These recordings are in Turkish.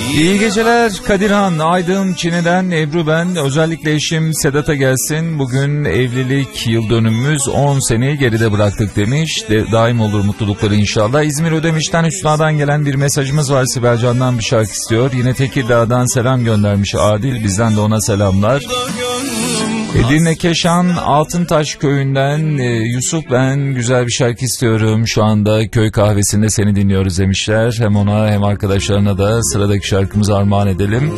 İyi geceler Kadirhan, Aydın, Çin'den Ebru ben. Özellikle eşim Sedat'a gelsin. Bugün evlilik yıl dönümümüz, 10 seneyi geride bıraktık demiş. Daim olur mutlulukları inşallah. İzmir Ödemiş'ten Hüsna'dan gelen bir mesajımız var. Sibel Can'dan bir şarkı istiyor. Yine Tekirdağ'dan selam göndermiş Adil. Bizden de ona selamlar. Edirne Keşan Altıntaş köyünden Yusuf, ben güzel bir şarkı istiyorum. Şu anda köy kahvesinde seni dinliyoruz demişler. Hem ona hem arkadaşlarına da sıradaki şarkımızı armağan edelim.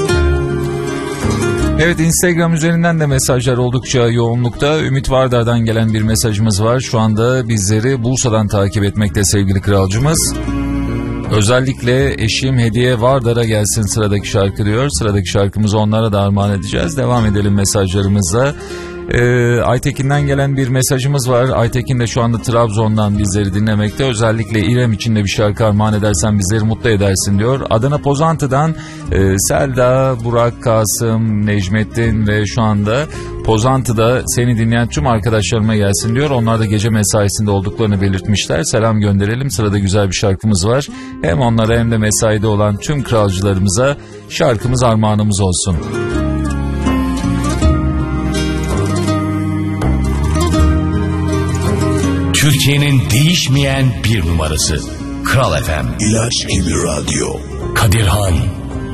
Evet, Instagram üzerinden de mesajlar oldukça yoğunlukta. Ümit Vardar'dan gelen bir mesajımız var. Şu anda bizleri Bursa'dan takip etmekte sevgili kralcımız. Özellikle eşim Hediye Vardar'a gelsin sıradaki şarkı diyor. Sıradaki şarkımızı onlara da armağan edeceğiz. Devam edelim mesajlarımıza. Aytekin'den gelen bir mesajımız var. Aytekin de şu anda Trabzon'dan bizleri dinlemekte. Özellikle İrem için de bir şarkı armağan edersen bizleri mutlu edersin diyor. Adana Pozantı'dan Selda, Burak, Kasım, Necmettin ve şu anda Pozantı'da seni dinleyen tüm arkadaşlarıma gelsin diyor. Onlar da gece mesaisinde olduklarını belirtmişler. Selam gönderelim. Sırada güzel bir şarkımız var. Hem onlara hem de mesaide olan tüm kralcılarımıza şarkımız armağanımız olsun. Türkiye'nin değişmeyen bir numarası Kral FM. İlaç gibi radyo. Kadirhan.